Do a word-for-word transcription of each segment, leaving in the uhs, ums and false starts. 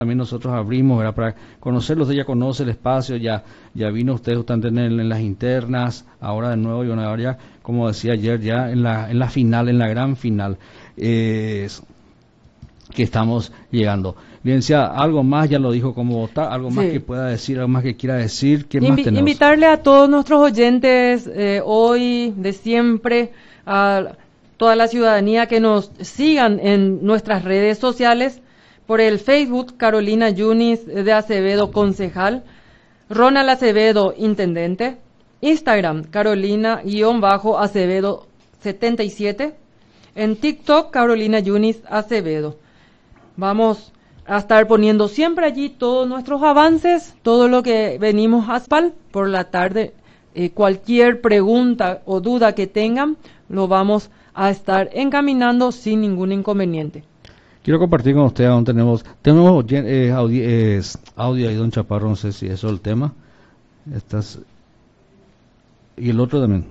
También nosotros abrimos, ¿verdad? Para conocerlos, ella conoce el espacio, ya ya vino usted justamente en, en las internas, ahora de nuevo, y bueno, ahora ya, como decía ayer, ya en la en la final, en la gran final, eh, que estamos llegando. Licenciada, algo más, ya lo dijo cómo votar, algo más Sí. que pueda decir, algo más que quiera decir, ¿qué más Invi- tenemos? Invitarle a todos nuestros oyentes eh, hoy, de siempre, a toda la ciudadanía que nos sigan en nuestras redes sociales, por el Facebook, Carolina Yunis de Acevedo, concejal, Ronald Acevedo, intendente, Instagram, Carolina-Acevedo setenta y siete, en TikTok, Carolina Yunis Acevedo. Vamos a estar poniendo siempre allí todos nuestros avances, todo lo que venimos a hacer por la tarde. Eh, cualquier pregunta o duda que tengan, lo vamos a estar encaminando sin ningún inconveniente. Quiero compartir con usted, aún tenemos, tenemos eh, audio, eh, audio ahí, don Chaparro, no sé si eso es el tema. Estás, y el otro también.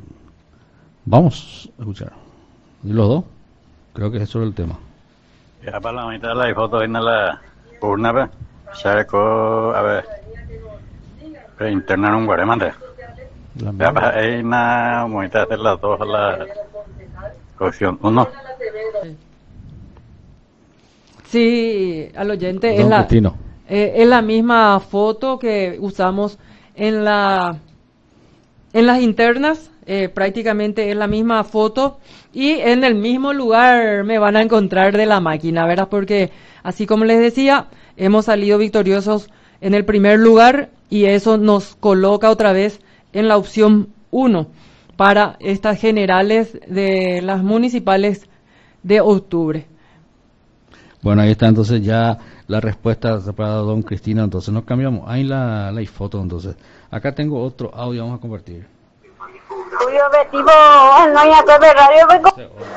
Vamos a escuchar. ¿Y los dos? Creo que eso es el tema. Ya para la mitad de la foto en la urna, cerco, a ver, internar un guaremante. Ya para ahí una mitad de las dos a la opción uno. Sí, al oyente, Don es la, Cristino. eh, es la misma foto que usamos en la en las internas, eh, prácticamente es la misma foto, y en el mismo lugar me van a encontrar de la máquina, ¿verdad? Porque, así como les decía, hemos salido victoriosos en el primer lugar, y eso nos coloca otra vez en la opción uno para estas generales de las municipales de octubre. Bueno, ahí está entonces ya la respuesta para don Cristino, entonces nos cambiamos. Ahí la, la foto, entonces. Acá tengo otro audio, vamos a compartir. Julio Betivo, no ya te radio vengo.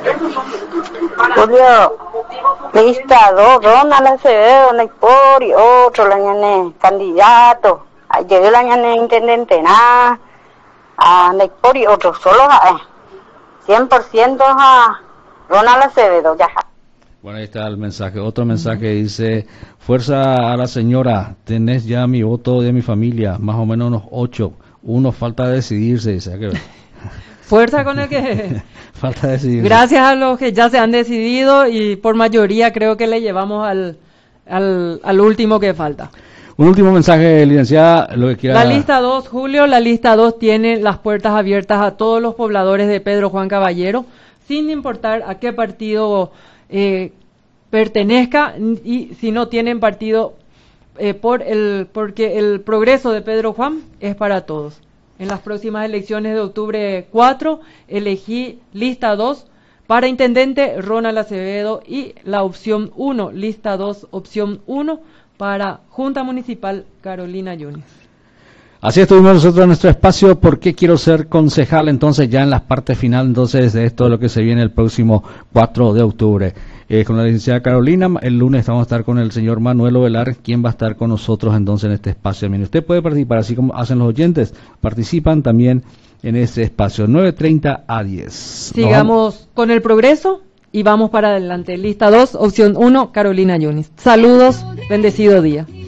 Julio, lista dos, Ronald Acevedo, Neipor y otro, la ñane candidato. Ayer la ñane intendente, nada. A Neipor y otro, solo a cien por ciento a Ronald Acevedo, ya. Bueno, ahí está el mensaje. Otro mensaje dice: fuerza a la señora, tenés ya mi voto de mi familia, más o menos unos ocho. Uno falta decidirse, dice. Que... Fuerza con el que... falta decidirse. Gracias a los que ya se han decidido, y por mayoría creo que le llevamos al, al, al último que falta. Un último mensaje, licenciada, lo que quiera... La lista dos, Julio, la lista dos tiene las puertas abiertas a todos los pobladores de Pedro Juan Caballero, sin importar a qué partido eh, pertenezca, y si no tienen partido, eh, por el porque el progreso de Pedro Juan es para todos. En las próximas elecciones de octubre cuatro, elegí lista dos para intendente Ronald Acevedo, y la opción uno, lista dos, opción uno, para Junta Municipal Carolina Yunis. Así estuvimos nosotros en nuestro espacio ¿Por qué quiero ser concejal? Entonces ya en la parte final entonces de esto, lo que se viene el próximo cuatro de octubre. Eh, con la licenciada Carolina, el lunes vamos a estar con el señor Manuel Ovelar, quien va a estar con nosotros entonces en este espacio. Mire, usted puede participar, así como hacen los oyentes, participan también en este espacio, nueve treinta a diez. Sigamos con el progreso y vamos para adelante. Lista dos, opción uno, Carolina Yunis. Saludos, bendecido día.